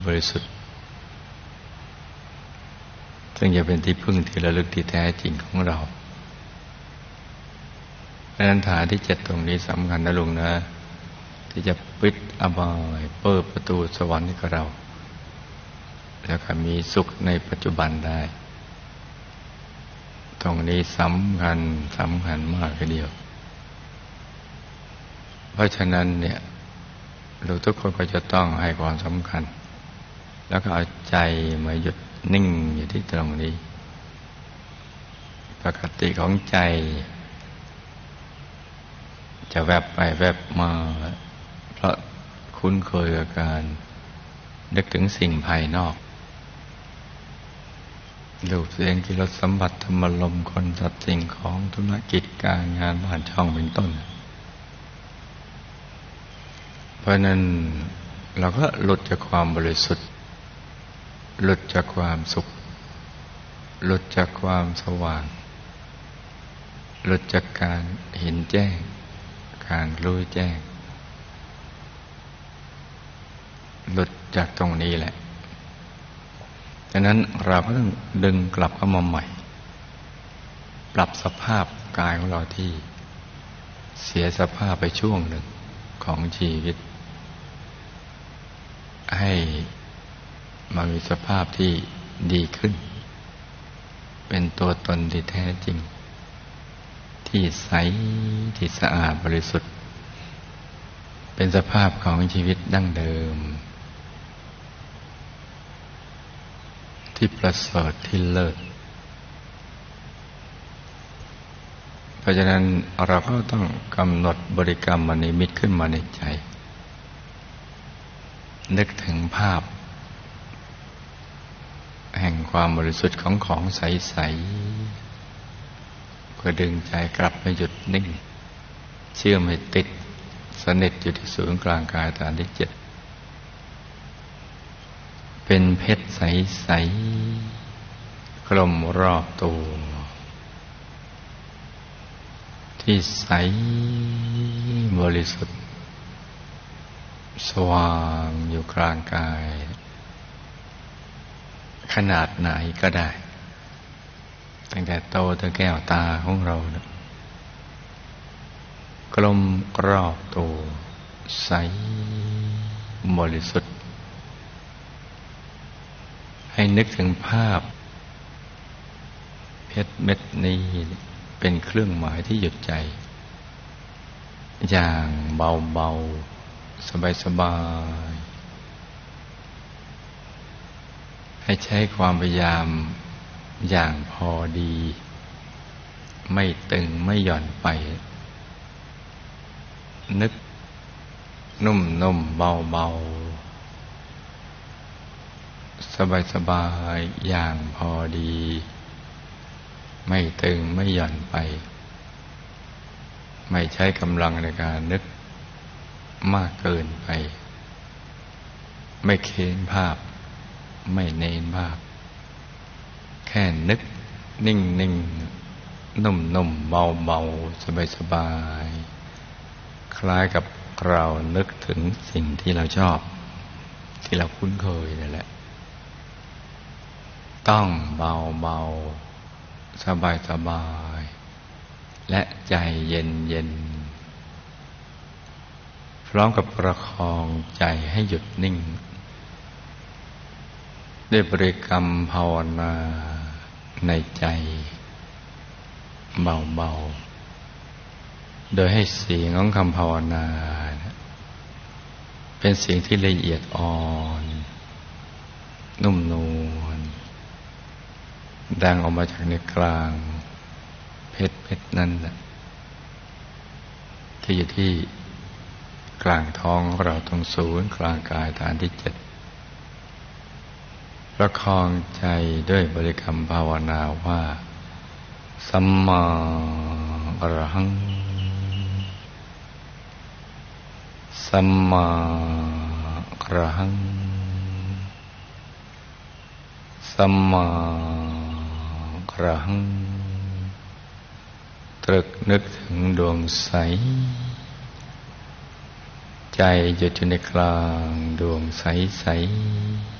บริสุทธิ์ซึ่งจะเป็นที่พึ่งที่ระลึกที่แท้จริงของเราเพราะฉะนั้นฐานที่7ตรงนี้สำคัญนะลุงนะที่จะปิดอบายเปิดประตูสวรรค์ให้กับเราแล้วก็มีสุขในปัจจุบันได้ตรงนี้สำคัญมากทีเดียวเพราะฉะนั้นเนี่ยเราทุกคนก็จะต้องให้ความสำคัญแล้วก็เอาใจมาหยุดนิ่งอยู่ที่ตรงนี้ปกติของใจจะแวบไปแวบมาเพราะคุ้นเคยกับการนึกถึงสิ่งภายนอกรูปเสียงกลิ่นรสสัมผัสธรรมารมณ์คนสัตว์สิ่งของธุรกิจการงานบ้านช่องเป็นต้นเพราะนั้นเราก็หลุดจากความบริสุทธิ์หลุดจากความสุขหลุดจากความสว่างหลุดจากการเห็นแจ้งการรู้แจ้งหลุดจากตรงนี้แหละฉะนั้นเราก็ต้องดึงกลับเข้ามาใหม่ปรับสภาพกายของเราที่เสียสภาพไปช่วงหนึ่งของชีวิตให้มามีสภาพที่ดีขึ้นเป็นตัวตนที่แท้จริงที่ใสที่สะอาดบริสุทธิ์เป็นสภาพของชีวิตดั้งเดิมที่ประเสริฐที่เลิศเพราะฉะนั้นเราก็ต้องกำหนดบริกรรมนิมิตขึ้นมาในใจนึกถึงภาพแห่งความบริสุทธิ์ของใสๆเพื่อดึงใจกลับมาหยุดนิ่งเชื่อมให้ติดสนิทอยู่ที่ศูนย์กลางกายฐานที่7เป็นเพชรใสๆกลมรอบตัวที่ใสบริสุทธิ์สว่างอยู่กลางกายขนาดไหนก็ได้ตั้งแต่โตถึงแก้วตาของเรานะกลมรอบตัวใสบริสุทธิ์ให้นึกถึงภาพเพชรเม็ดนี้เป็นเครื่องหมายที่หยุดใจอย่างเบาๆสบายๆให้ใช้ความพยายามอย่างพอดีไม่ตึงไม่หย่อนไปนึกนุ่มๆเบาๆสบายๆอย่างพอดีไม่ตึงไม่หย่อนไปไม่ใช้กำลังในการนึกมากเกินไปไม่เค้นภาพไม่เน้นภาพแค่นึกนิ่งๆนุ่มๆเบาๆสบายๆคล้ายกับเรานึกถึงสิ่งที่เราชอบที่เราคุ้นเคยนั่นแหละต้องเบาๆสบายๆและใจเย็นๆพร้อมกับประคองใจให้หยุดนิ่งด้วยบริกรรมภาวนาในใจเบาๆโดยให้เสียงของคำภาวนาเป็นเสียงที่ละเอียดอ่อนนุ่มนวลดังออกมาจากในกลางเพชรนั่นแหละที่อยู่ที่กลางท้องของเราตรงศูนย์กลางกายฐานที่7ประคองใจด้วยบริกรรมภาวนาว่าสัมมาอรหังสัมมาอรหังสัมมาอรหังตรึกนึกถึงดวงใสใจใจหยุดอยู่ในกลางดวงใสๆ